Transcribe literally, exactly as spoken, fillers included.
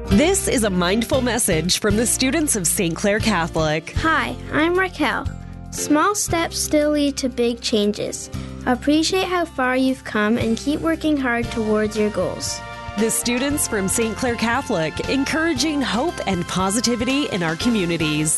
This is a mindful message from the students of Saint Clair Catholic. Hi, I'm Raquel. Small steps still lead to big changes. Appreciate how far you've come and keep working hard towards your goals. The students from Saint Clair Catholic, encouraging hope and positivity in our communities.